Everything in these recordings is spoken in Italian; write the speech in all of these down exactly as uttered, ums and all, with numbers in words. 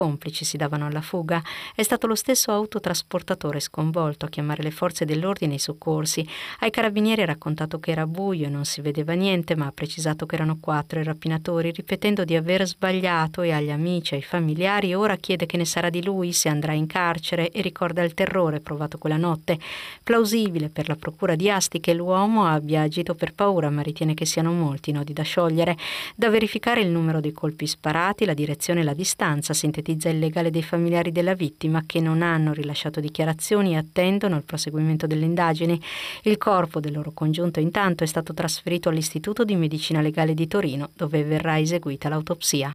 complici si davano alla fuga. È stato lo stesso autotrasportatore sconvolto a chiamare le forze dell'ordine e i soccorsi. Ai carabinieri ha raccontato che era buio e non si vedeva niente, ma ha precisato che erano quattro i rapinatori, ripetendo di aver sbagliato, e agli amici e ai familiari ora chiede che ne sarà di lui, se andrà in carcere, e ricorda il terrore provato quella notte. Plausibile per la procura di Asti che l'uomo abbia agito per paura, ma ritiene che siano molti i nodi da sciogliere. Da verificare il numero dei colpi sparati, la direzione e la distanza, sintetizza il legale dei familiari della vittima, che non hanno rilasciato dichiarazioni e attendono il proseguimento delle indagini. Il corpo del loro congiunto intanto è stato trasferito all'Istituto di Medicina Legale di Torino, dove verrà eseguita l'autopsia.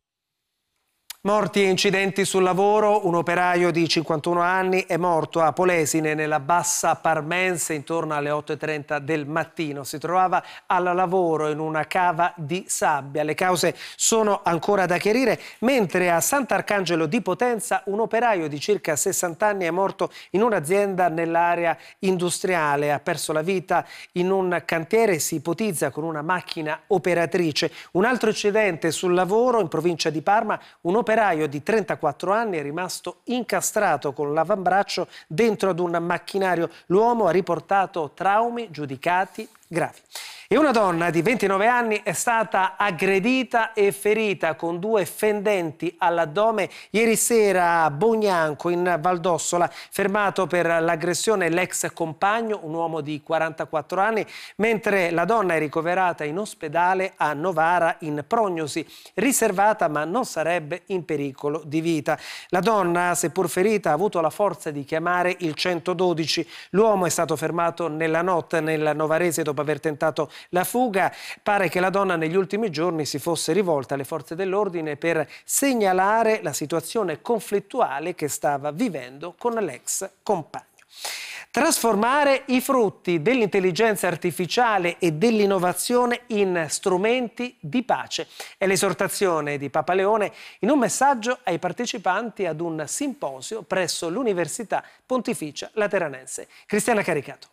Morti e incidenti sul lavoro. Un operaio di cinquantuno anni è morto a Polesine, nella Bassa Parmense, intorno alle otto e trenta del mattino. Si trovava al lavoro in una cava di sabbia. Le cause sono ancora da chiarire, mentre a Sant'Arcangelo di Potenza un operaio di circa sessanta anni è morto in un'azienda nell'area industriale. Ha perso la vita in un cantiere, si ipotizza con una macchina operatrice. Un altro incidente sul lavoro in provincia di Parma. Un operaio di trentaquattro anni è rimasto incastrato con l'avambraccio dentro ad un macchinario. L'uomo ha riportato traumi giudicati gravi. E una donna di ventinove anni è stata aggredita e ferita con due fendenti all'addome ieri sera a Bognanco, in Valdossola. Fermato per l'aggressione l'ex compagno, un uomo di quarantaquattro anni, mentre la donna è ricoverata in ospedale a Novara, in prognosi riservata, ma non sarebbe in pericolo di vita. La donna, seppur ferita, ha avuto la forza di chiamare il centododici. L'uomo è stato fermato nella notte nel Novarese dopo aver tentato la fuga. Pare che la donna negli ultimi giorni si fosse rivolta alle forze dell'ordine per segnalare la situazione conflittuale che stava vivendo con l'ex compagno. Trasformare i frutti dell'intelligenza artificiale e dell'innovazione in strumenti di pace. È l'esortazione di Papa Leone in un messaggio ai partecipanti ad un simposio presso l'Università Pontificia Lateranense. Cristiana Caricato.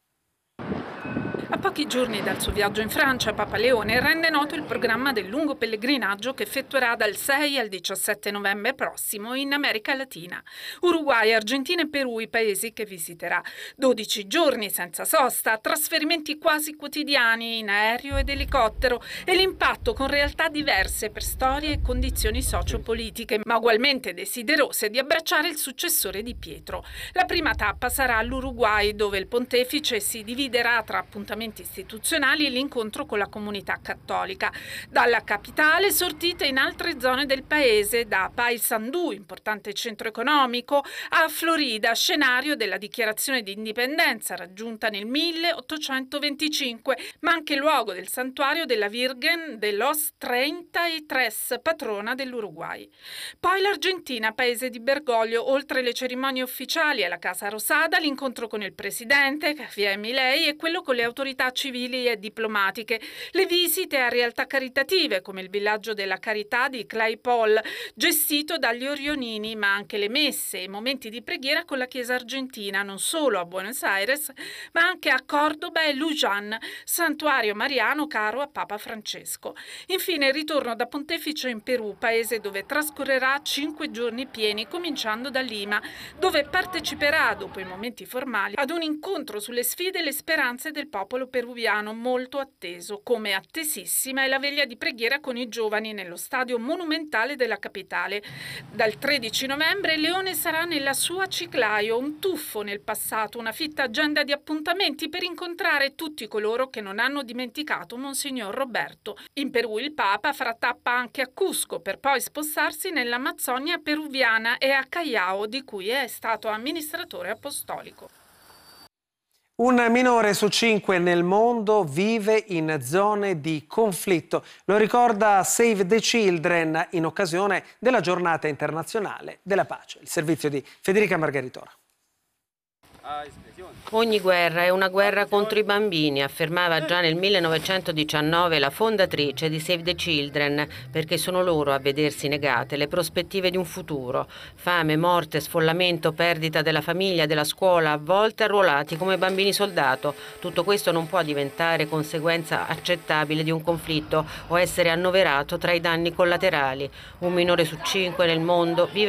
A pochi giorni dal suo viaggio in Francia, Papa Leone rende noto il programma del lungo pellegrinaggio che effettuerà dal sei al diciassette novembre prossimo in America Latina. Uruguay, Argentina e Perù i paesi che visiterà. dodici giorni senza sosta, trasferimenti quasi quotidiani in aereo ed elicottero e l'impatto con realtà diverse per storie e condizioni sociopolitiche, ma ugualmente desiderose di abbracciare il successore di Pietro. La prima tappa sarà all'Uruguay, dove il pontefice si dividerà tra appuntamenti istituzionali e l'incontro con la comunità cattolica. Dalla capitale sortite in altre zone del paese, da Paysandú, importante centro economico, a Florida, scenario della dichiarazione di indipendenza raggiunta nel milleottocentoventicinque, ma anche luogo del santuario della Virgen de los Treinta y Tres, patrona dell'Uruguay. Poi l'Argentina, paese di Bergoglio, oltre le cerimonie ufficiali alla Casa Rosada, l'incontro con il presidente, Javier Milei, e quello con le autorità civili e diplomatiche, le visite a realtà caritative come il villaggio della carità di Claypole, gestito dagli Orionini, ma anche le messe e momenti di preghiera con la Chiesa argentina, non solo a Buenos Aires, ma anche a Cordoba e Luján, santuario mariano caro a Papa Francesco. Infine il ritorno da pontefice in Perù, paese dove trascorrerà cinque giorni pieni, cominciando da Lima, dove parteciperà, dopo i momenti formali, ad un incontro sulle sfide e le speranze del popolo peruviano, molto atteso. Come attesissima è la veglia di preghiera con i giovani nello stadio monumentale della capitale. Dal tredici novembre Leone sarà nella sua Chiclayo, un tuffo nel passato, una fitta agenda di appuntamenti per incontrare tutti coloro che non hanno dimenticato Monsignor Roberto. In Perù il Papa farà tappa anche a Cusco, per poi spostarsi nell'Amazzonia peruviana e a Callao, di cui è stato amministratore apostolico. Un minore su cinque nel mondo vive in zone di conflitto. Lo ricorda Save the Children in occasione della Giornata internazionale della pace. Il servizio di Federica Margaritora. Ogni guerra è una guerra contro i bambini, affermava già nel millenovecentodiciannove la fondatrice di Save the Children, perché sono loro a vedersi negate le prospettive di un futuro. Fame, morte, sfollamento, perdita della famiglia, della scuola, a volte arruolati come bambini soldato. Tutto questo non può diventare conseguenza accettabile di un conflitto o essere annoverato tra i danni collaterali. Un minore su cinque nel mondo vive